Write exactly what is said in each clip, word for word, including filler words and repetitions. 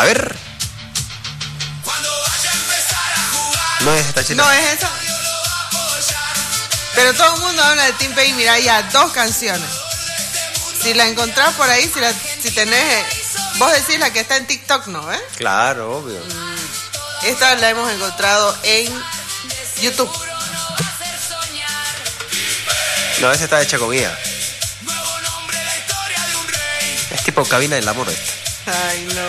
A ver. No es esta china. No es esa. Pero todo el mundo habla de Tim Payne. Mira, ya dos canciones. Si la encontrás por ahí, si, la, si tenés... Vos decís la que está en TikTok, ¿no? ¿Eh? Claro, obvio. Mm, esta la hemos encontrado en YouTube. No, esa está hecha con I A. Es tipo cabina del amor esta. Ay, no.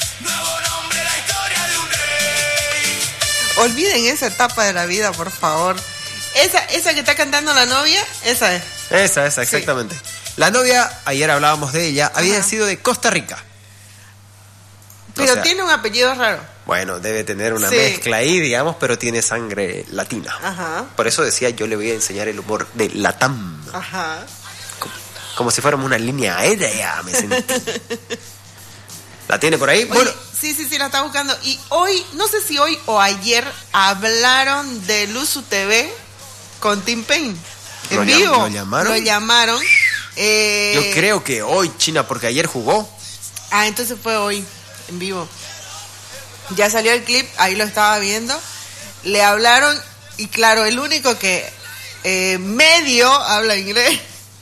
Olviden esa etapa de la vida, por favor. Esa, esa que está cantando la novia, esa es. Esa, esa, exactamente. Sí. La novia, ayer hablábamos de ella, había Ajá. sido de Costa Rica. Pero o sea, tiene un apellido raro. Bueno, debe tener una sí. mezcla ahí, digamos, pero tiene sangre latina. Ajá. Por eso decía, yo le voy a enseñar el humor de Latam. Ajá. Como, como si fuéramos una línea aérea, me sentí. ¿La tiene por ahí? Oye, bueno. Sí, sí, sí, la está buscando. Y hoy, no sé si hoy o ayer, hablaron de Luzu T V con Tim Payne. En ¿Lo vivo. ¿Lo llamaron? Lo llamaron. Eh... Yo creo que hoy, China, porque ayer jugó. Ah, entonces fue hoy, en vivo. Ya salió el clip, ahí lo estaba viendo. Le hablaron, y claro, el único que eh, medio habla inglés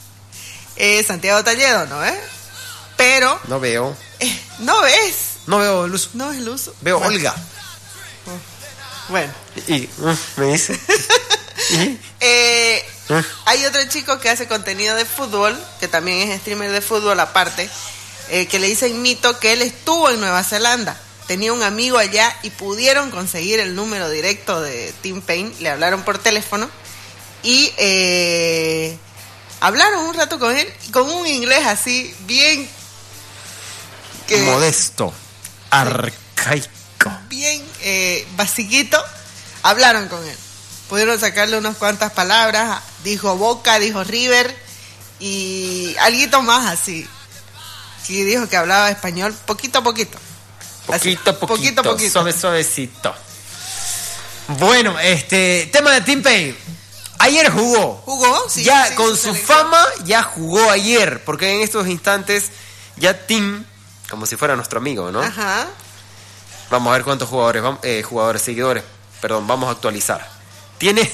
es Santiago Talledo, ¿no ves? Pero... No veo. Eh, ¿No ves? No veo Luz. No es Luz. Veo bueno. Olga. Bueno. Y, uh, me dice... ¿Y? Eh, ¿Eh? Hay otro chico que hace contenido de fútbol, que también es streamer de fútbol aparte, eh, que le dicen Mito que él estuvo en Nueva Zelanda, tenía un amigo allá y pudieron conseguir el número directo de Tim Payne, le hablaron por teléfono y eh, hablaron un rato con él, con un inglés así bien que, modesto, arcaico, bien eh, basiquito, hablaron con él. Pudieron sacarle unas cuantas palabras, dijo Boca, dijo River y alguito más así. Y dijo que hablaba español poquito a poquito. Poquito a poquito, poquito, poquito. Suave, suavecito. Bueno, este, tema de Tim Payne. Ayer jugó. ¿Jugó? Sí. Ya sí, con sí, su sí. fama, ya jugó ayer. Porque en estos instantes, ya Tim, como si fuera nuestro amigo, ¿no? Ajá. Vamos a ver cuántos jugadores, eh, jugadores, seguidores. Perdón, vamos a actualizar. Tiene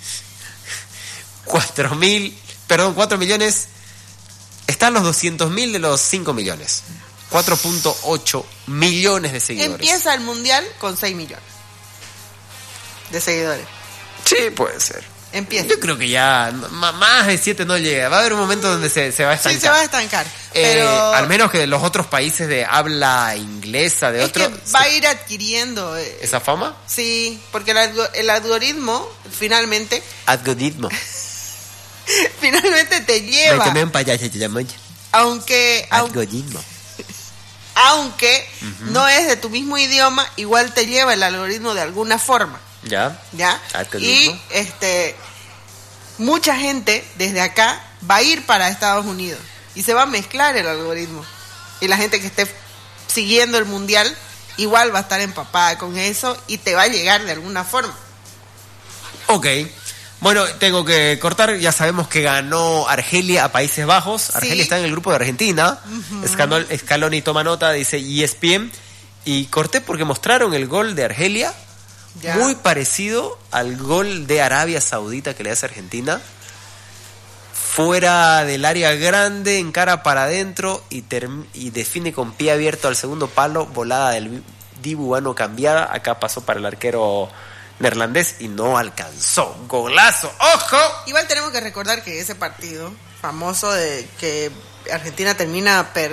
cuatro mil, perdón, cuatro millones. Están los doscientos mil de los cinco millones. cuatro punto ocho millones de seguidores. Empieza el mundial con seis millones de seguidores. Sí, puede ser. Empieza. Yo creo que ya más de siete no llega. Va a haber un momento donde se, se va a estancar. Sí, se va a estancar. Eh, pero... Al menos que de los otros países de habla inglesa, de es otros. que va a ir adquiriendo. Eh, ¿Esa fama? Sí, porque el, el algoritmo, finalmente. Algoritmo. Finalmente te lleva. Aunque. Algoritmo. Aunque uh-huh. no es de tu mismo idioma, igual te lleva el algoritmo de alguna forma. Ya. ¿Ya? Y este mucha gente desde acá va a ir para Estados Unidos y se va a mezclar el algoritmo. Y la gente que esté siguiendo el mundial igual va a estar empapada con eso y te va a llegar de alguna forma. Ok. Bueno, tengo que cortar. Ya sabemos que ganó Argelia a Países Bajos. Argelia sí. está en el grupo de Argentina. Uh-huh. Escalón, Scaloni toma nota, dice E S P N. Y corté porque mostraron el gol de Argelia. Ya. Muy parecido al gol de Arabia Saudita que le hace Argentina. Fuera del área grande, encara para adentro y, term- y define con pie abierto al segundo palo. Volada del Dibuano cambiada. Acá pasó para el arquero neerlandés y no alcanzó. Golazo, ojo. Igual tenemos que recordar que ese partido famoso de que Argentina termina perdiendo